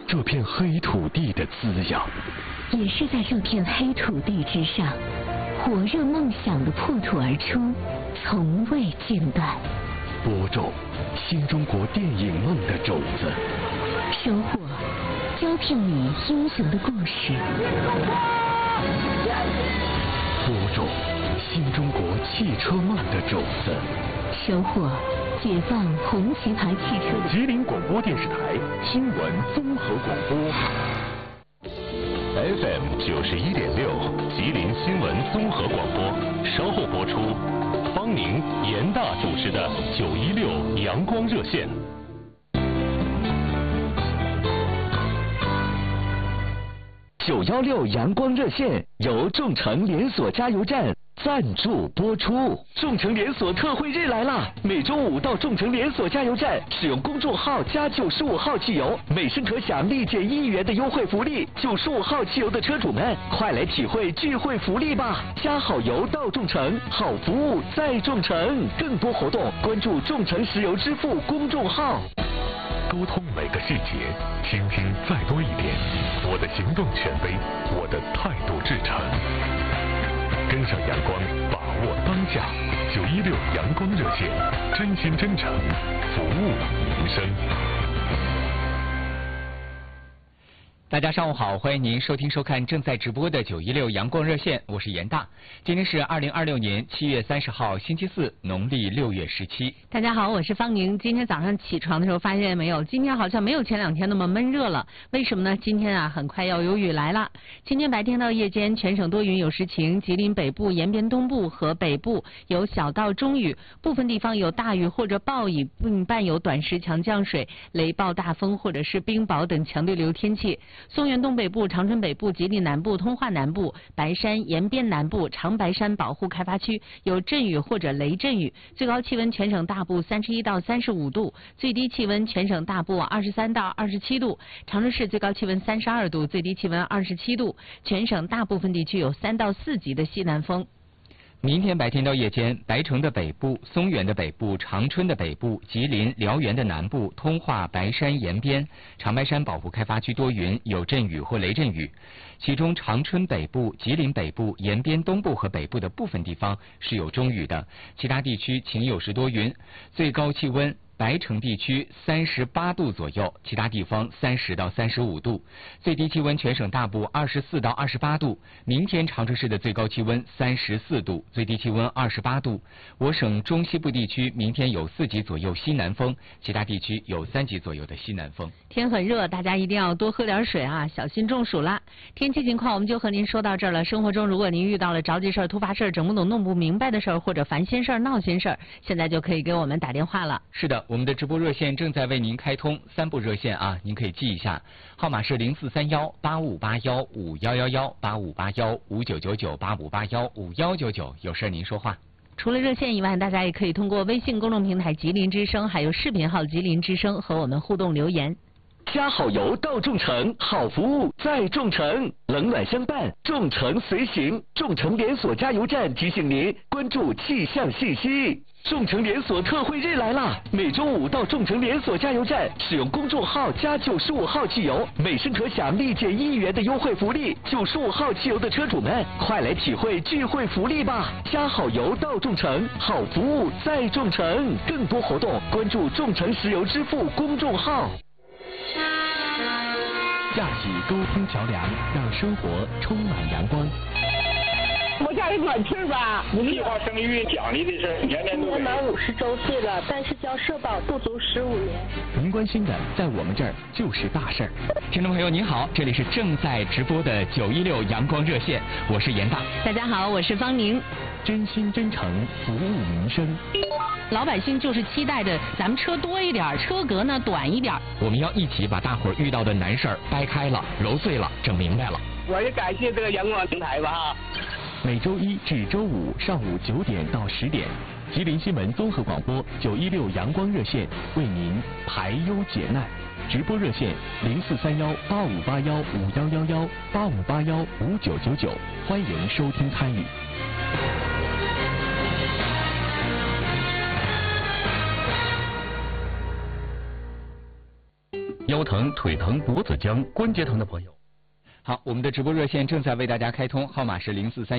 这片黑土地的滋养。 也是在这片黑土地之上，火热梦想的破土而出，从未间断。 播种新中国电影梦的种子， 收获胶片里英雄的故事。 播种新中国汽车梦的种子， 收获解放红旗牌汽车的。 吉林广播电视台新闻综合广播 FM 91.6，吉林新闻综合广播，稍后播出。方宁、严大主持的916阳光热线。916阳光热线由众诚连锁加油站赞助播出。众诚连锁特惠日来啦！每周五到众诚连锁加油站使用公众号加95号汽油，每升可享立减1元的优惠福利。95号汽油的车主们，快来体会聚会福利吧！加好油到众诚，好服务在众诚。更多活动关注众诚石油支付公众号。沟通每个细节，倾听再多一点。我的行动权威，我的态度至诚。跟上阳光，把握当下。916阳光热线，真心真诚，服务民生。 大家上午好，欢迎您收听收看正在直播的916阳光热线，我是严大。今天是2026年7月30号星期四，农历6月17。 大家好，我是方宁。今天早上起床的时候发现没有，今天好像没有前2天那么闷热了。为什么呢？今天啊，很快要有雨来了。今天白天到夜间全省多云有时晴，吉林北部、延边东部和北部有小到中雨，部分地方有大雨或者暴雨，并伴有短时强降水、雷暴大风或者是冰雹等强对流天气。松原东北部、长春北部、吉林南部、通化南部、白山、延边南部、长白山保护开发区有阵雨或者雷阵雨，最高气温全省大部31到35度，最低气温全省大部23到27度，长春市最高气温32度，最低气温27度，全省大部分地区有3到4级的西南风。 明天白天到夜间，白城的北部、松原的北部、长春的北部、吉林、辽源的南部、通化、白山、延边、长白山保护开发区多云，有阵雨或雷阵雨。其中长春北部、吉林北部、延边东部和北部的部分地方是有中雨的，其他地区晴有时多云。最高气温白城地区38度左右，其他地方30到35度，最低气温全省大部24到28度。明天长春市的最高气温34度，最低气温28度。我省中西部地区明天有4级左右西南风，其他地区有3级左右的西南风。 天很热，大家一定要多喝点水啊，小心中暑啦。天气情况我们就和您说到这儿了。生活中如果您遇到了着急事儿、突发事儿、整不懂、弄不明白的事儿，或者烦心事儿、闹心事儿，现在就可以给我们打电话了。 是的，我们的直播热线正在为您开通3部热线啊，您可以记一下，号码是0431-8581-5111-8581-5999-8581-5199，有事您说话。 除了热线以外，大家也可以通过微信公众平台吉林之声，还有视频号吉林之声和我们互动留言。 加好油到众诚，好服务在众诚，冷暖相伴，众诚随行。众诚连锁加油站提醒您关注气象信息。众诚连锁特惠日来啦！每周五到众诚连锁加油站使用公众号加95号汽油，每升可享立减1元的优惠福利。95号汽油的车主们，快来体会聚会福利吧！加好油到众诚，好服务在众诚。更多活动关注众诚石油支付公众号。架起沟通桥梁，让生活充满阳光。 我家有暖气吧？ 计划生育奖励的事，年年都今年满50周岁了，但是交社保不足15年。 您关心的，在我们这儿就是大事儿。 听众朋友您好，这里是正在直播的916阳光热线，我是严大。 大家好，我是方宁。 真心真诚，服务民生。 老百姓就是期待着咱们车多一点，车格呢短一点。 我们要一起把大伙儿遇到的难事儿掰开了、揉碎了、整明白了。 我也感谢这个阳光平台吧哈。 每周1至周5上午9点到10点，吉林新闻综合广播916阳光热线为您排忧解难。直播热线0431-8581-5111-8581-5999，欢迎收听参与。 腰疼、腿疼、脖子僵、关节疼的朋友。 好，我们的直播热线正在为大家开通，号码是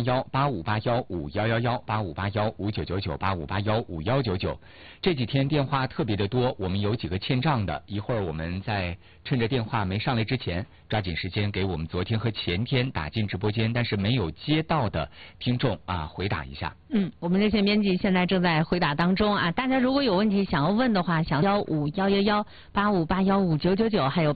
0431-8581-5111，8581-5999，8581-5199。这几天电话特别的多，我们有几个欠账的，一会儿我们在趁着电话没上来之前，抓紧时间给我们昨天和前天打进直播间但是没有接到的听众回答一下。 我们热线编辑现在正在回答当中大家如果有问题想要问的话，想1511-8581-5999，还有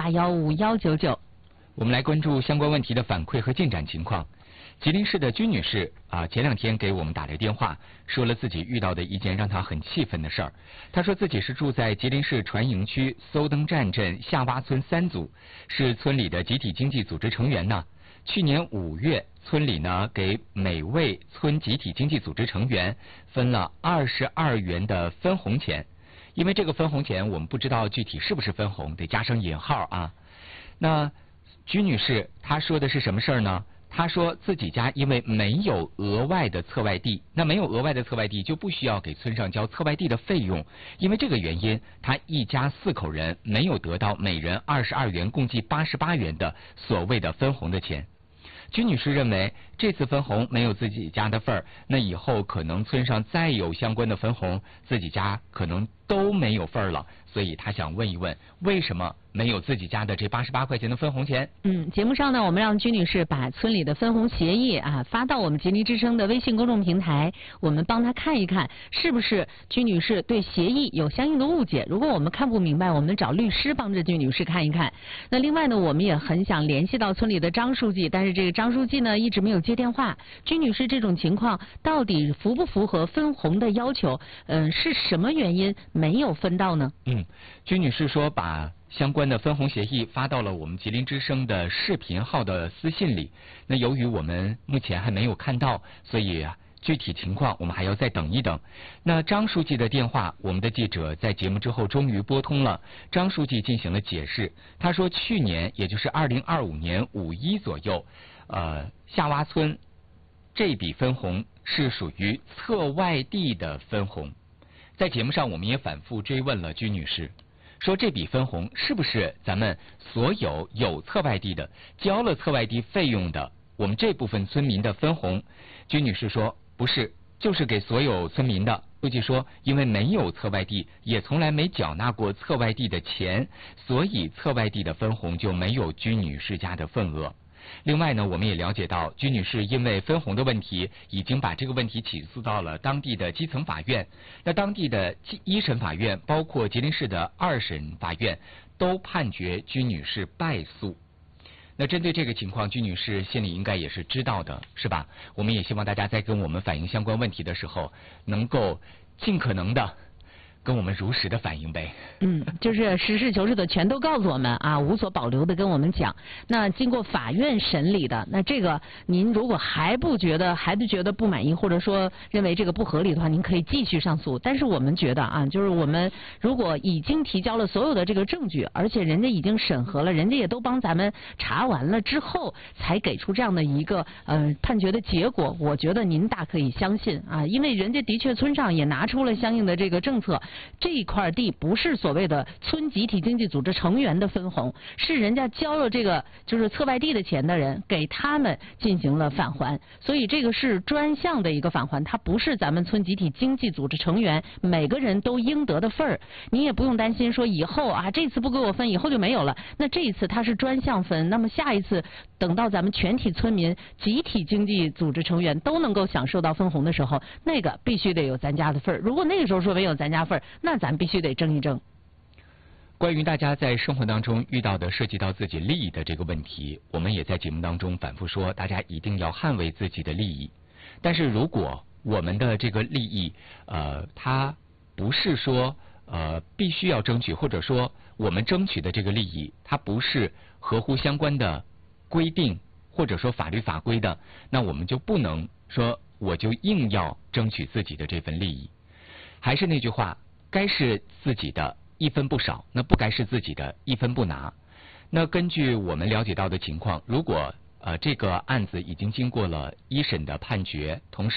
8581-5199。 我们来关注相关问题的反馈和进展情况。吉林市的居女士前2天给我们打来电话，说了自己遇到的一件让她很气愤的事儿。她说自己是住在吉林市船营区搜登站镇下洼村3组，是村里的集体经济组织成员呢。去年5月，村里呢给每位村集体经济组织成员分了22元的分红钱，因为这个分红钱我们不知道具体是不是分红，得加上引号那居女士她说的是什么事儿呢？她说自己家因为没有额外的册外地，那没有额外的册外地就不需要给村上交册外地的费用，因为这个原因，她一家4口人没有得到每人22元，共计88元的所谓的分红的钱。居女士认为这次分红没有自己家的份儿，那以后可能村上再有相关的分红，自己家可能都没有份儿了，所以她想问一问，为什么没有自己家的这88块钱的分红钱？ 节目上呢，我们让居女士把村里的分红协议发到我们吉林之声的微信公众平台，我们帮她看一看，是不是居女士对协议有相应的误解。如果我们看不明白，我们找律师帮着居女士看一看。那另外呢，我们也很想联系到村里的张书记，但是这个张书记呢一直没有接电话。居女士这种情况到底符不符合分红的要求？是什么原因没有分到呢？ 居女士说把相关的分红协议发到了我们吉林之声的视频号的私信里，那由于我们目前还没有看到，所以具体情况我们还要再等一等。那张书记的电话，我们的记者在节目之后终于拨通了，张书记进行了解释。他说去年也就是2025年5一左右，下洼村这笔分红是属于册外地的分红。在节目上我们也反复追问了居女士，说这笔分红是不是咱们所有册外地的交了册外地费用的我们这部分村民的分红？居女士说不是，就是给所有村民的。书记说因为没有册外地，也从来没缴纳过册外地的钱，所以册外地的分红就没有居女士家的份额。另外呢，我们也了解到居女士因为分红的问题已经把这个问题起诉到了当地的基层法院，那当地的1审法院包括吉林市的2审法院都判决居女士败诉。那针对这个情况，居女士心里应该也是知道的，是吧？我们也希望大家在跟我们反映相关问题的时候能够尽可能的跟我们如实的反映呗。 就是实事求是的全都告诉我们无所保留的跟我们讲。那经过法院审理的，那这个您如果还是觉得不满意，或者说认为这个不合理的话，您可以继续上诉。但是我们觉得就是我们如果已经提交了所有的这个证据，而且人家已经审核了，人家也都帮咱们查完了之后，才给出这样的一个判决的结果，我觉得您大可以相信因为人家的确村上也拿出了相应的这个政策。这一块地不是所谓的村集体经济组织成员的分红，是人家交了这个就是册外地的钱的人给他们进行了返还，所以这个是专项的一个返还，它不是咱们村集体经济组织成员每个人都应得的份儿。你也不用担心说以后这次不给我分，以后就没有了。那这一次它是专项分，那么下一次等到咱们全体村民集体经济组织成员都能够享受到分红的时候，那个必须得有咱家的份儿。如果那个时候说没有咱家份儿，那咱必须得争一争。 关于大家在生活当中遇到的涉及到自己利益的这个问题，我们也在节目当中反复说，大家一定要捍卫自己的利益。但是如果我们的这个利益它不是说必须要争取，或者说我们争取的这个利益它不是合乎相关的规定或者说法律法规的，那我们就不能说我就硬要争取自己的这份利益。还是那句话，该是自己的一分不少，那不该是自己的一分不拿。那根据我们了解到的情况，如果这个案子已经经过了1审的判决，同时